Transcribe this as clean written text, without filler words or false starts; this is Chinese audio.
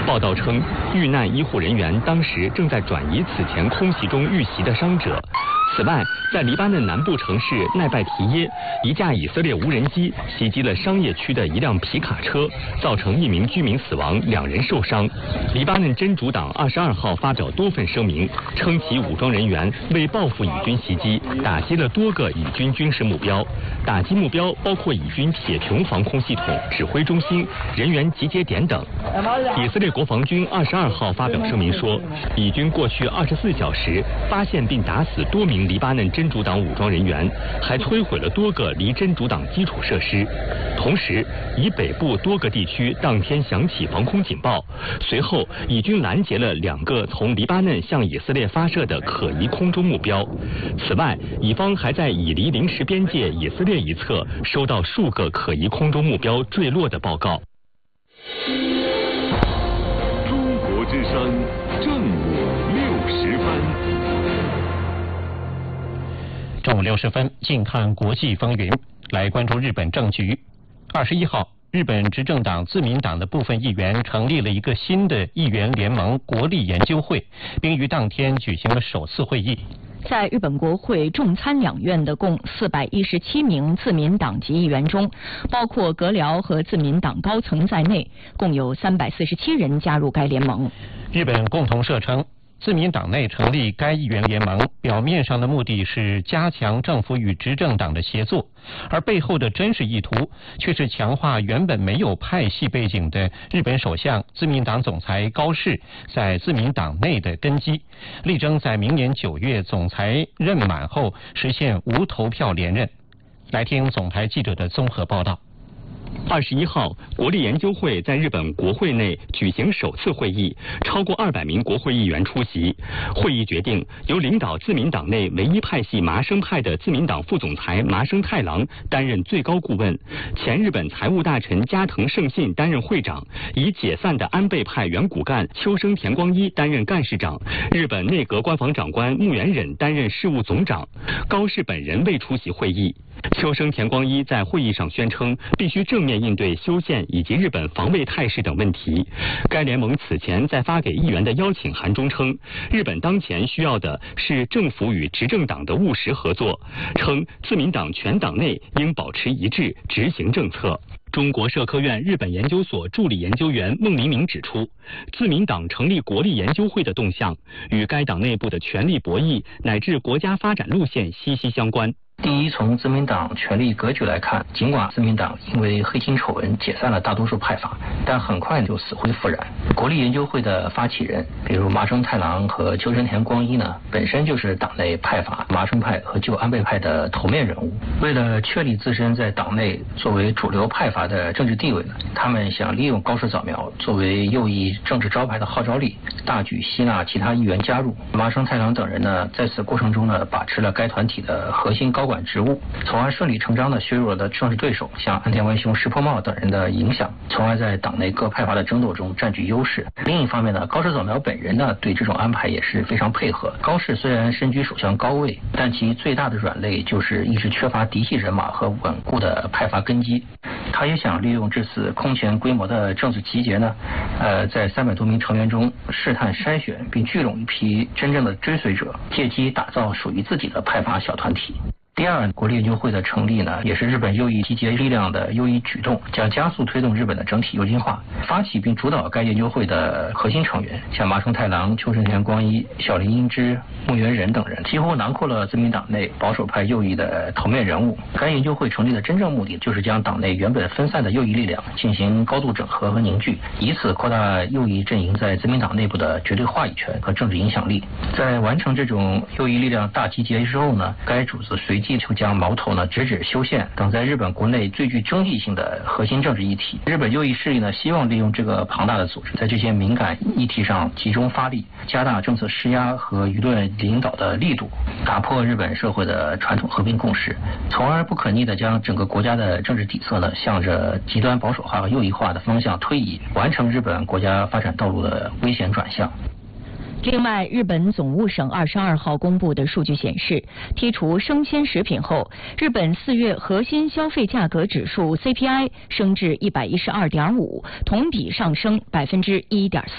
报道称，遇难医护人员当时正在转移此前空袭中遇袭的伤者。此外，在黎巴嫩南部城市奈拜提耶，一架以色列无人机袭击了商业区的一辆皮卡车，造成1名居民死亡，2人受伤。黎巴嫩真主党22号发表多份声明，称其武装人员为报复以军袭击，打击了多个以军军事目标。打击目标包括以军铁穹防空系统、指挥中心、人员集结点等。以色列国防军22号发表声明说，以军过去24小时发现并打死多名黎巴嫩真主党武装人员，还摧毁了多个离真主党基础设施。同时，以北部多个地区当天响起防空警报，随后以军拦截了2个从黎巴嫩向以色列发射的可疑空中目标。此外，以方还在以黎临时边界以色列一侧收到数个可疑空中目标坠落的报告。 中国之声正午60分。 正午60分，近看国际风云，来关注日本政局。21号，日本执政党自民党的部分议员成立了一个新的议员联盟国立研究会，并于当天举行了首次会议。 在日本国会众参两院的共417名自民党籍议员中，包括阁僚和自民党高层在内，共有347人加入该联盟。 日本共同社称，自民党内成立该议员联盟，表面上的目的是加强政府与执政党的协作，而背后的真实意图却是强化原本没有派系背景的日本首相自民党总裁高市在自民党内的根基，力争在明年9月总裁任满后实现无投票连任。来听总台记者的综合报道。 21号，国立研究会在日本国会内举行首次会议，超过200名国会议员出席。会议决定由领导自民党内唯一派系麻生派的自民党副总裁麻生太郎担任最高顾问，前日本财务大臣加藤胜信担任会长，以解散的安倍派原骨干秋生田光一担任干事长，日本内阁官房长官木原忍担任事务总长。高市本人未出席会议。秋生田光一在会议上宣称，必须正面应对修宪以及日本防卫态势等问题。该联盟此前在发给议员的邀请函中称，日本当前需要的是政府与执政党的务实合作，称自民党全党内应保持一致，执行政策。中国社科院日本研究所助理研究员孟明明指出，自民党成立国立研究会的动向与该党内部的权力博弈乃至国家发展路线息息相关。 第一，从自民党权力格局来看，尽管自民党因为黑金丑闻解散了大多数派阀，但很快就死灰复燃。国立研究会的发起人，比如麻生太郎和秋生田光一呢，本身就是党内派阀麻生派和旧安倍派的头面人物。为了确立自身在党内作为主流派阀的政治地位呢，他们想利用高市早苗作为右翼政治招牌的号召力，大举吸纳其他议员加入。麻生太郎等人呢，在此过程中呢，把持了该团体的核心高管职务，从而顺理成章地削弱了政治对手像安田文雄、石破茂等人的影响，从而在党内各派阀的争斗中占据优势。另一方面呢，高市早苗本人呢，对这种安排也是非常配合。高市虽然身居首相高位，但其最大的软肋就是一直缺乏嫡系人马和稳固的派阀根基。他也想利用这次空前规模的政治集结呢，在300多名成员中试探筛选并聚拢一批真正的追随者，借机打造属于自己的派阀小团体。第二，国立研究会的成立呢，也是日本右翼集结力量的右翼举动，将加速推动日本的整体右倾化。发起并主导该研究会的核心成员，像麻生太郎、秋生田光一、小林英之、木原忍等人，几乎囊括了自民党内保守派右翼的头面人物。该研究会成立的真正目的，就是将党内原本分散的右翼力量进行高度整合和凝聚，以此扩大右翼阵营在自民党内部的绝对话语权和政治影响力。在完成这种右翼力量大集结之后呢，该组织随即就将矛头呢直指修宪等在日本国内最具争议性的核心政治议题。日本右翼势力呢，希望利用这个庞大的组织，在这些敏感议题上集中发力，加大政策施压和舆论领导的力度，打破日本社会的传统和平共识，从而不可逆地将整个国家的政治底色呢，向着极端保守化和右翼化的方向推移，完成日本国家发展道路的危险转向。 另外，日本总务省22号公布的数据显示，剔除生鲜食品后，日本4月核心消费价格指数 CPI 升至112.5%，同比上升1.4%。